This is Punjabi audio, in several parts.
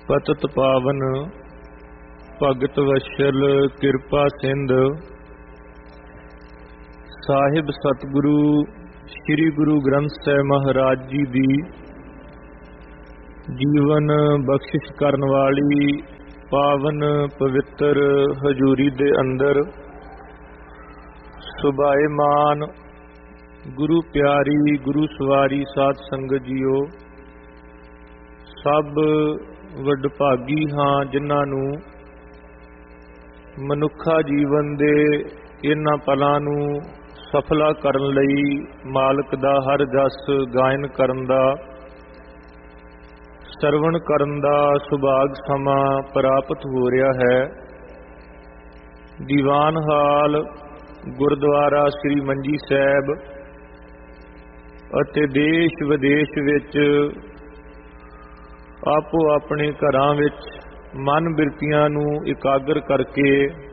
पतत पावन भगत वशल कृपा सिंध साहिब सतगुरु श्री गुरु ग्रंथ साहिब महाराज जी दी जीवन बख्शिश करन वाली पावन पवित्र हजूरी दे अंदर सुभाएमान गुरु प्यारी गुरु सवारी साध संगत जीओ सब वडभागी हाँ जिन्हां नूं मनुखा जीवन दे इन्हां पलां नूं सफला करन लई मालक दा हर जस गायन करन दा सरवण करन दा सुभाग समा प्राप्त हो रहा है। दीवान हाल गुरुद्वारा श्री मंजी साहिब ਅਤੇ देश विदेश विच आपो अपने घरां विच मन बिरतियां नूं इकागर करके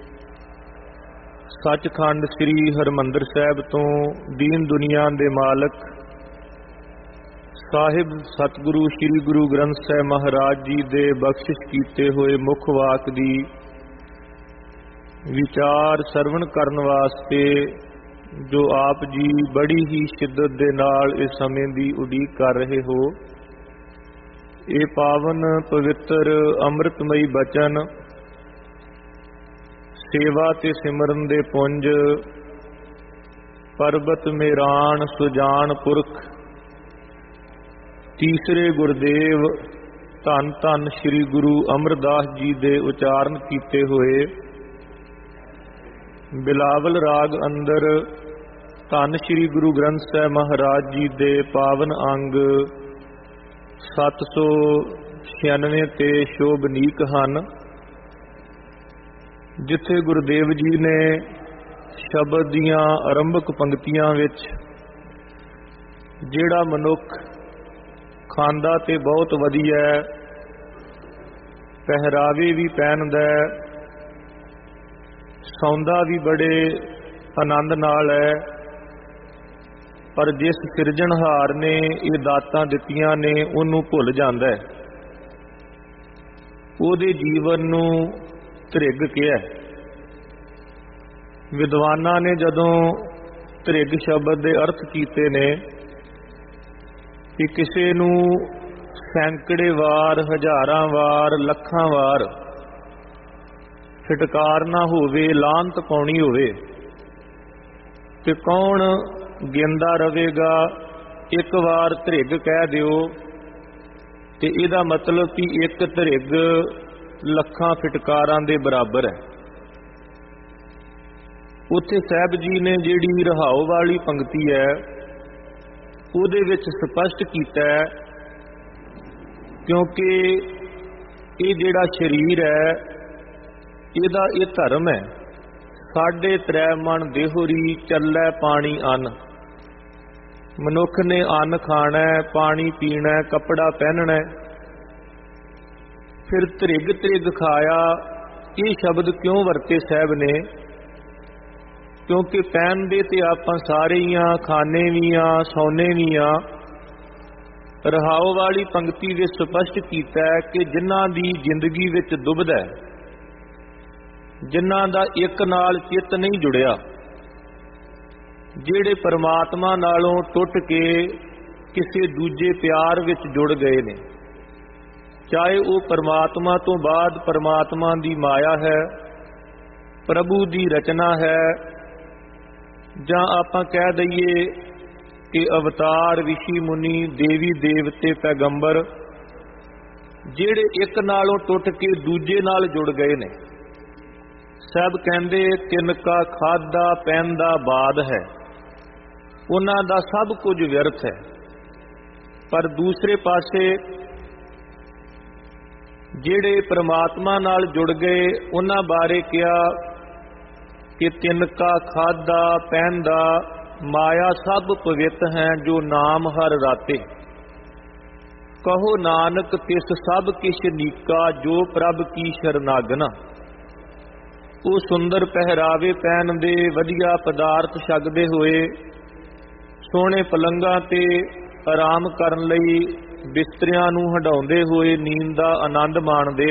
सचखंड श्री हरमंदर साहिब तो दीन दुनिया दे मालक साहिब सतगुरु श्री गुरु ग्रंथ साहिब महाराज जी दे बख्शिश कीते हुए मुख वाक दी विचार सरवण करन वास्ते जो आप जी बड़ी ही शिद्दत दे नाल इस समय दी उड़ीक कर रहे हो। ये पावन पवित्र अमृतमयी बचन सेवा ते सिमरन दे पुंज परबत मेरान सुजान पुरख तीसरे गुरदेव धन धन श्री गुरु अमरदास जी दे उचारण कीते हुए बिलावल राग अंदर धन श्री गुरु ग्रंथ साहिब महाराज जी दे पावन अंग 796 ते शोभनीक हन, जिथे गुरुदेव जी ने शब्द दियां आरंभक पंक्तियां विच जिहड़ा मनुख खांदा ते बहुत वधिया पहरावे भी पहनदा सौंदा भी बड़े आनंद नाल है, पर जिस सिरजणहार ने ये दातां दित्तियां ने उन्होंने भुल जांदा है। उहदे जीवन नूं धरिग किया। विद्वानां ने जदों धरिग शब्द दे अर्थ कीते ने कि किसी नूं सैकड़े वार हजारां वार लखां वार फिटकारना होवे लांत पाउणी होवे ते कौन गिनदा रवेगा। एक बार धरिग कह दिओ ते इहदा मतलब कि एक धरिग लखां फिटकारां दे बराबर है। उत्थे साहिब जी ने जिहड़ी रहाओ वाली पंक्ति है उहदे विच स्पष्ट कीता है, क्योंकि ये जिहड़ा शरीर है इहदा ये धर्म है। 3.5 मन देहोरी चलै पानी अन्न। मनुख ने अन्न खाना है, पानी पीना है, कपड़ा पहनना है। फिर धरिग धरिग खाया, ये शब्द क्यों वरते साहब ने? क्योंकि पहनदे ते आपां सारे ही हाँ, खाने भी हाँ, सौने भी हाँ। रहाओ वाली पंक्ति विच स्पष्ट कीता है कि जिन्हां दी जिंदगी विच दुबदा है, जिन्हां दा एक नाल चित नहीं जुड़िया, ਜਿਹੜੇ परमात्मा नालों टुट के किसी दूजे प्यार विच जुड़ गए ने, चाहे वो परमात्मा तो बाद परमात्मा दी माया है, प्रभु दी रचना है, जां आपां कह दईए कि अवतार ऋषि मुनि देवी देवते पैगंबर ਜਿਹੜੇ एक नालों टुट के दूजे नाल जुड़ गए ने। सब कहंदे तिनका खादा पहनदा बाद है, उन्हां दा सब कुछ व्यर्थ है। पर दूसरे पासे जिहड़े परमात्मा नाल जुड़ गए उन्हां बारे कहा कि तिनका खादा पहनदा माया सब पवित हैं जो नाम हर राते। कहो नानक तिस सब किश नीका जो प्रभ की शरनागना। वो सुंदर पहरावे पहनदे वधिया पदार्थ छकदे होए सोहणे पलंगां ते आराम करन लई ਬਿਸਤਰਿਆਂ ਨੂੰ ਹੰਡਾਉਂਦੇ ਹੋਏ ਨੀਂਦ ਦਾ ਆਨੰਦ ਮਾਣਦੇ,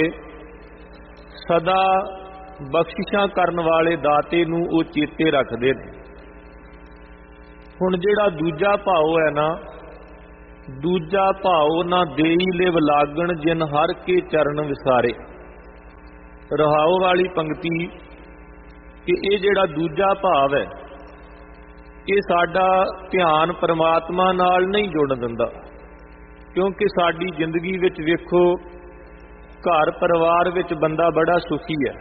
ਸਦਾ ਬਖਸ਼ਿਸ਼ਾਂ ਕਰਨ ਵਾਲੇ ਦਾਤੇ ਨੂੰ ਉਹ ਚੇਤੇ ਰੱਖਦੇ ਨੇ। ਹੁਣ ਜਿਹੜਾ ਦੂਜਾ ਭਾਉ ਹੈ ਨਾ, ਦੂਜਾ ਭਾਉ ਨਾ ਦੇਈ ਲਿਵ ਲਾਗਣ ਜਿਨ ਹਰ ਕੇ ਚਰਨ ਵਿਸਾਰੇ। ਰਹਾਉ ਵਾਲੀ ਪੰਕਤੀ ਕਿ ਇਹ ਜਿਹੜਾ ਦੂਜਾ ਭਾਵ ਹੈ, ਇਹ ਸਾਡਾ ਧਿਆਨ ਪਰਮਾਤਮਾ ਨਾਲ ਨਹੀਂ ਜੁੜਨ ਦਿੰਦਾ। ਕਿਉਂਕਿ ਸਾਡੀ ਜ਼ਿੰਦਗੀ ਵਿੱਚ ਵੇਖੋ, ਘਰ ਪਰਿਵਾਰ ਵਿੱਚ ਬੰਦਾ ਬੜਾ ਸੁਖੀ ਹੈ,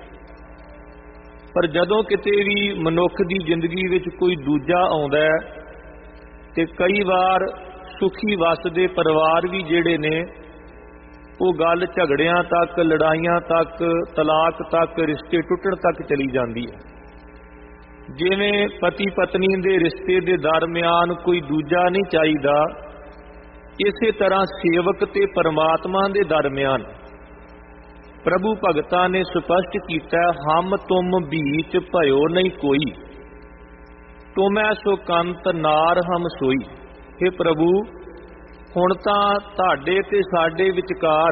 ਪਰ ਜਦੋਂ ਕਿਤੇ ਵੀ ਮਨੁੱਖ ਦੀ ਜ਼ਿੰਦਗੀ ਵਿੱਚ ਕੋਈ ਦੂਜਾ ਆਉਂਦਾ ਹੈ ਤੇ ਕਈ ਵਾਰ ਸੁਖੀ ਵਸਦੇ ਪਰਿਵਾਰ ਵੀ ਜਿਹੜੇ ਨੇ ਉਹ ਗੱਲ ਝਗੜਿਆਂ ਤੱਕ, ਲੜਾਈਆਂ ਤੱਕ, ਤਲਾਕ ਤੱਕ, ਰਿਸ਼ਤੇ ਟੁੱਟਣ ਤੱਕ ਚਲੀ ਜਾਂਦੀ ਹੈ। ਜਿਵੇਂ ਪਤੀ ਪਤਨੀ ਦੇ ਰਿਸ਼ਤੇ ਦੇ ਦਰਮਿਆਨ ਕੋਈ ਦੂਜਾ ਨਹੀਂ ਚਾਹੀਦਾ, ਇਸੇ ਤਰ੍ਹਾਂ ਸੇਵਕ ਤੇ ਪਰਮਾਤਮਾ ਦੇ ਦਰਮਿਆਨ ਪ੍ਰਭੂ ਭਗਤਾਂ ਨੇ ਸਪਸ਼ਟ ਕੀਤਾ, ਹਮ ਤੁਮ ਬੀਚ ਭਇਓ ਨਹੀਂ ਕੋਈ, ਤੁਮੈ ਸੋ ਕੰਤ ਨਾਰ ਹਮ ਸੋਈ। हे ਪ੍ਰਭੂ, ਹੁਣ ਤਾਂ ਤੁਹਾਡੇ ਤੇ ਸਾਡੇ ਵਿਚਕਾਰ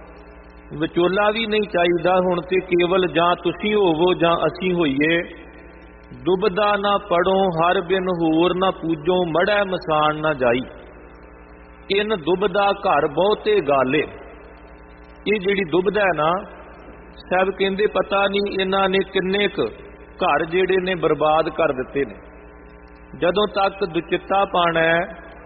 ਵਿਚੋਲਾ ਵੀ ਨਹੀਂ ਚਾਹੀਦਾ, ਹੁਣ ਤੇ ਕੇਵਲ ਜਾਂ ਤੁਸੀਂ ਹੋਵੋ ਜਾਂ ਅਸੀਂ ਹੋਈਏ। ਦੁਬਦਾ ਨਾ ਪੜੋ ਹਰ ਬਿਨ ਹੋਰ ਨਾ ਪੂਜੋ, ਮੜੈ ਮਸਾਨ ਨਾ ਜਾਈ। ਇਨ ਦੁਬਦਾ ਘਰ ਬਹੁਤੇ ਗਾਲੇ। ਇਹ ਜਿਹੜੀ ਦੁਬਦਾ ਹੈ ਨਾ, ਸਾਹਿਬ ਕਹਿੰਦੇ ਪਤਾ ਨਹੀਂ ਇਹਨਾਂ ਨੇ ਕਿੰਨੇ ਕੁ ਘਰ ਜਿਹੜੇ ਨੇ ਬਰਬਾਦ ਕਰ ਦਿੱਤੇ ਨੇ। ਜਦੋਂ ਤੱਕ ਦੁਚਿੱਤਾਪਣ ਹੈ,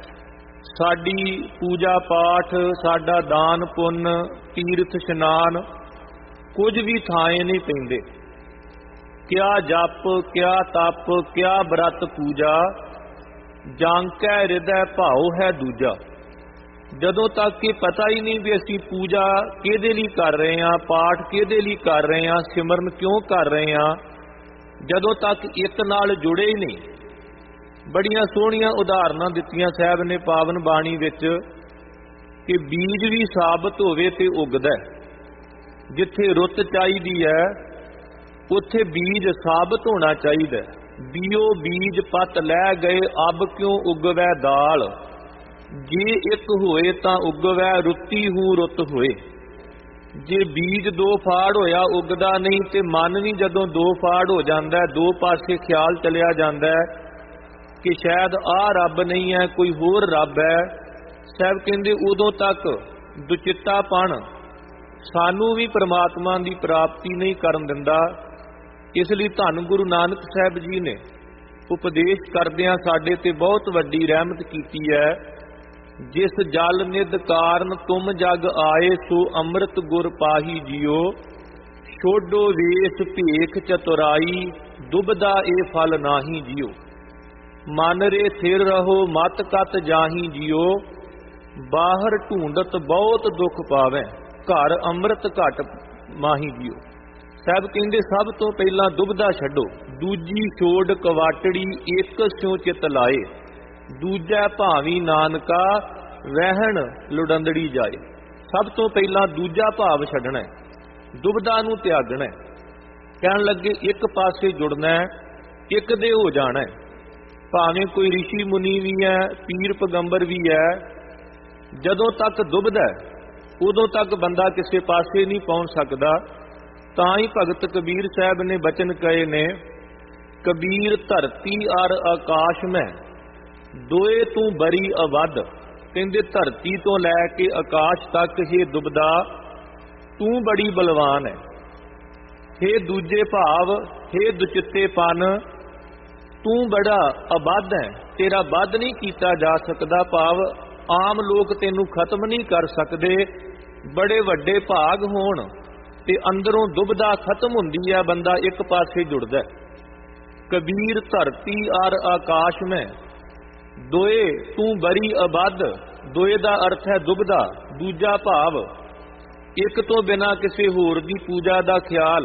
ਸਾਡੀ ਪੂਜਾ ਪਾਠ, ਸਾਡਾ ਦਾਨ ਪੁੰਨ, ਤੀਰਥ ਇਸ਼ਨਾਨ ਕੁਝ ਵੀ ਥਾਂ ਨਹੀਂ ਪੈਂਦੇ। ਕਿਆ ਜਪ, ਕਿਆ ਤਪ, ਕਿਆ ਬ੍ਰਤ ਪੂਜਾ, ਜਾਂਕੈ ਹਿਰਦੈ ਭਾਉ ਹੈ ਦੂਜਾ। ਜਦੋਂ ਤੱਕ ਇਹ ਪਤਾ ਹੀ ਨਹੀਂ ਵੀ ਅਸੀਂ ਪੂਜਾ ਕਿਹਦੇ ਲਈ ਕਰ ਰਹੇ ਹਾਂ, ਪਾਠ ਕਿਹਦੇ ਲਈ ਕਰ ਰਹੇ ਹਾਂ, ਸਿਮਰਨ ਕਿਉਂ ਕਰ ਰਹੇ ਹਾਂ, ਜਦੋਂ ਤੱਕ ਇੱਕ ਨਾਲ ਜੁੜੇ ਹੀ ਨਹੀਂ। ਬੜੀਆਂ ਸੋਹਣੀਆਂ ਉਦਾਹਰਨਾਂ ਦਿੱਤੀਆਂ ਸਾਹਿਬ ਨੇ ਪਾਵਨ ਬਾਣੀ ਵਿੱਚ ਕਿ ਬੀਜ ਵੀ ਸਾਬਤ ਹੋਵੇ ਤੇ ਉੱਗਦਾ। ਜਿੱਥੇ ਰੁੱਤ ਚਾਹੀਦੀ ਹੈ ਉੱਥੇ ਬੀਜ ਸਾਬਤ ਹੋਣਾ ਚਾਹੀਦਾ। ਬੀਓ ਬੀਜ ਪਤ ਲੈ ਗਏ, ਅਬ ਕਿਉਂ ਉਗਵੈ ਦਾਲ। ਜੇ ਇੱਕ ਹੋਏ ਤਾਂ ਉਗਵੈ, ਰੁੱਤੀ ਹੂ ਰੁੱਤ ਹੋਏ। ਜੇ ਬੀਜ ਦੋ ਫਾੜ ਹੋਇਆ ਉਗਦਾ ਨਹੀਂ, ਤੇ ਮਨ ਵੀ ਜਦੋਂ ਦੋ ਫਾੜ ਹੋ ਜਾਂਦਾ, ਦੋ ਪਾਸੇ ਖਿਆਲ ਚਲਿਆ ਜਾਂਦਾ ਕਿ ਸ਼ਾਇਦ ਆਹ ਰੱਬ ਨਹੀਂ ਹੈ, ਕੋਈ ਹੋਰ ਰੱਬ ਹੈ। ਸਾਹਿਬ ਕਹਿੰਦੇ ਉਦੋਂ ਤੱਕ ਦੁਚਿੱਤਾਪਣ ਸਾਨੂੰ ਵੀ ਪ੍ਰਮਾਤਮਾ ਦੀ ਪ੍ਰਾਪਤੀ ਨਹੀਂ ਕਰਨ ਦਿੰਦਾ। ਇਸ ਲਈ ਧੰਨ ਗੁਰੂ ਨਾਨਕ ਸਾਹਿਬ ਜੀ ਨੇ ਉਪਦੇਸ਼ ਕਰਦਿਆਂ ਸਾਡੇ ਤੇ ਬਹੁਤ ਵੱਡੀ ਰਹਿਮਤ ਕੀਤੀ ਹੈ। ਜਿਸ ਜਲ ਨਿਧ ਕਾਰਨ ਤੁਮ ਜਗ ਆਏ, ਸੋ ਅੰਮ੍ਰਿਤ ਗੁਰ ਪਾਹੀ ਜੀਓ। ਛੋਡੋ ਵੇਸ ਭੇਖ ਚਤੁਰਾਈ, ਦੁਬਦਾ ਇਹ ਫਲ ਨਾਹੀ ਜੀਓ। ਮਨ ਰੇ ਥਿਰ ਰਹੋ ਮਤ ਕਤ ਜਾਹੀ ਜੀਓ। ਬਾਹਰ ਢੂੰਡਤ ਬਹੁਤ ਦੁੱਖ ਪਾਵੈ, ਘਰ ਅੰਮ੍ਰਿਤ ਘਟ ਮਾਹੀ ਜੀਓ। ਸਾਹਿਬ ਕਹਿੰਦੇ ਸਭ ਤੋਂ ਪਹਿਲਾਂ ਦੁਬਦਾ ਛੱਡੋ, ਦੂਜੀ ਛੋੜ ਕਵਾਟੜੀ, ਇੱਕ ਸਿਉ ਚਿਤ ਲਾਏ। ਦੂਜਾ ਭਾਵੀ ਨਾਨਕਾ, ਵਹਿਣ ਲੁਡੰਦੜੀ ਜਾਏ। ਸਭ ਤੋਂ ਪਹਿਲਾਂ ਦੂਜਾ ਭਾਵ ਛੱਡਣਾ, ਦੁਬਦਾ ਨੂੰ ਤਿਆਗਣਾ। ਕਹਿਣ ਲੱਗੇ ਇੱਕ ਪਾਸੇ ਜੁੜਨਾ, ਇੱਕ ਦੇ ਹੋ ਜਾਣਾ। ਭਾਵੇਂ ਕੋਈ ਰਿਸ਼ੀ ਮੁਨੀ ਵੀ ਹੈ, ਪੀਰ ਪੈਗੰਬਰ ਵੀ ਹੈ, ਜਦੋਂ ਤੱਕ ਦੁਬਦਾ ਉਦੋਂ ਤੱਕ ਬੰਦਾ ਕਿਸੇ ਪਾਸੇ ਨਹੀਂ ਪਹੁੰਚ ਸਕਦਾ। ਤਾਂ ਹੀ ਭਗਤ ਕਬੀਰ ਸਾਹਿਬ ਨੇ ਬਚਨ ਕਹੇ ਨੇ, ਕਬੀਰ ਧਰਤੀ ਅਰ ਆਕਾਸ਼ ਮੈਂ, ਦੋਏ ਤੂੰ ਬਰੀ ਅਵਧ। ਕਹਿੰਦੇ ਧਰਤੀ ਤੋਂ ਲੈ ਕੇ ਆਕਾਸ਼ ਤੱਕ ਹੀ ਦੁਬਦਾ, ਤੂੰ ਬੜੀ ਬਲਵਾਨ ਹੈ। ਹੇ ਦੂਜੇ ਭਾਵ, ਹੇ ਦੁਚਿੱਤੇਪਨ, ਤੂੰ ਬੜਾ ਅਬੱਧ ਹੈ, ਤੇਰਾ ਵੱਧ ਨਹੀਂ ਕੀਤਾ ਜਾ ਸਕਦਾ। ਭਾਵ ਆਮ ਲੋਕ ਤੈਨੂੰ ਖਤਮ ਨਹੀਂ ਕਰ ਸਕਦੇ। ਬੜੇ ਵੱਡੇ ਭਾਗ ਹੋਣ ਤੇ ਅੰਦਰੋਂ ਦੁਬਦਾ ਖਤਮ ਹੁੰਦੀ ਹੈ, ਬੰਦਾ ਇੱਕ ਪਾਸੇ ਜੁੜਦਾ। ਕਬੀਰ ਧਰਤੀ ਅਰ ਆਕਾਸ਼ ਮੈਂ, ਦੋਏ ਤੂੰ ਬਰੀ ਅਬੱਧ। ਦੋਏ ਦਾ ਅਰਥ ਹੈ ਦੁਬਦਾ। ਦੂਜਾ ਭਾਵ ਇੱਕ ਤੋਂ ਬਿਨਾਂ ਕਿਸੇ ਹੋਰ ਦੀ ਪੂਜਾ ਦਾ ਖਿਆਲ।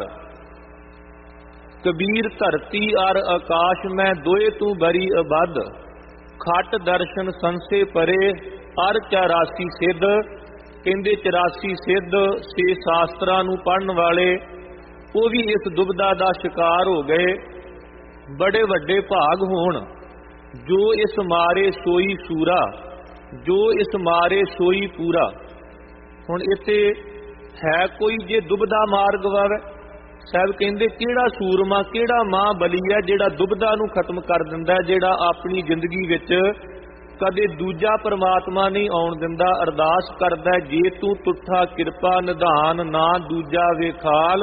ਕਬੀਰ ਧਰਤੀ ਅਰ ਆਕਾਸ਼ ਮੈਂ, ਦੋਏ ਤੂੰ ਬਰੀ ਅਬੱਧ। ਖਟ ਦਰਸ਼ਨ ਸੰਸੇ ਪਰੇ, ਅਰ 84 ਸਿੱਧ। ਕਹਿੰਦੇ 84 ਸਿੱਧ, 6 ਸ਼ਾਸਤਰਾਂ ਨੂੰ ਪੜ੍ਹਨ ਵਾਲੇ, ਉਹ ਵੀ ਇਸ ਦੁਬਦਾ ਦਾ ਸ਼ਿਕਾਰ ਹੋ ਗਏ। ਬੜੇ ਵੱਡੇ ਭਾਗ ਹੋਣ, ਜੋ ਇਸ ਮਾਰੇ ਸੋਈ ਸੂਰਾ। ਜੋ ਇਸ ਮਾਰੇ ਸੋਈ ਪੂਰਾ। ਹੁਣ ਇੱਥੇ ਹੈ ਕੋਈ ਜੇ ਦੁਬਦਾ ਮਾਰ ਗਵਾਵੇ, ਸਾਹਿਬ ਕਹਿੰਦੇ ਕਿਹੜਾ ਸੂਰਮਾ ਕਿਹੜਾ ਮਾਂ ਬਲੀ ਹੈ ਜਿਹੜਾ ਦੁਬਦਾ ਨੂੰ ਖਤਮ ਕਰ ਦਿੰਦਾ, ਜਿਹੜਾ ਆਪਣੀ ਜ਼ਿੰਦਗੀ ਵਿੱਚ ਕਦੇ ਦੂਜਾ ਪਰਮਾਤਮਾ ਨਹੀਂ ਆਉਣ ਦਿੰਦਾ। ਅਰਦਾਸ ਕਰਦਾ ਜੇ ਤੂੰ ਤੁਠਾ ਕਿਰਪਾ ਨਿਧਾਨ, ਨਾ ਦੂਜਾ ਵੇਖਾਲ